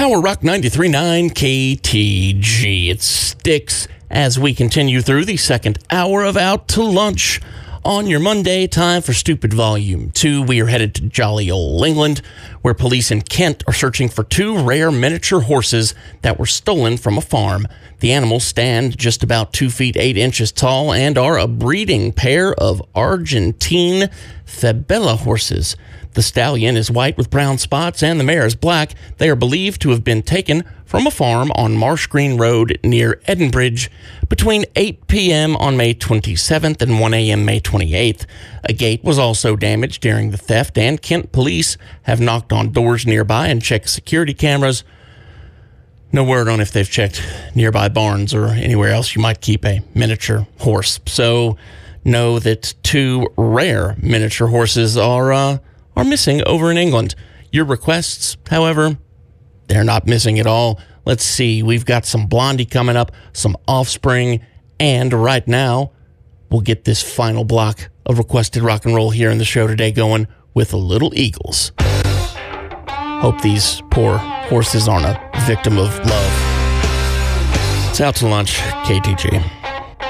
Power Rock 93.9 KTG. It sticks as we continue through the second hour of Out to Lunch. On your Monday, time for Stupid Volume 2. We are headed to jolly old England, where police in Kent are searching for two rare miniature horses that were stolen from a farm. The animals stand just about 2 feet 8 inches tall and are a breeding pair of Argentine Fabella horses. The stallion is white with brown spots and the mare is black. They are believed to have been taken from a farm on Marsh Green Road near Edinbridge between 8 p.m. on May 27th and 1 a.m. May 28th. A gate was also damaged during the theft, and Kent police have knocked on doors nearby and checked security cameras. No word on if they've checked nearby barns or anywhere else you might keep a miniature horse. So know that two rare miniature horses are missing over in England. Your requests, however, they're not missing at all. Let's see. We've got some Blondie coming up, some Offspring, and right now, we'll get this final block of requested rock and roll here in the show today going with the Little Eagles. Hope these poor horses aren't a victim of love. It's Out to Lunch, KTG.